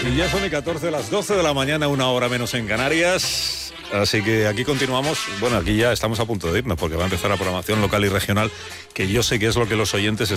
Y ya son y 14, las 12 de la mañana, una hora menos en Canarias. Así que aquí continuamos. Bueno, aquí ya estamos a punto de irnos porque va a empezar la programación local y regional, que yo sé que es lo que los oyentes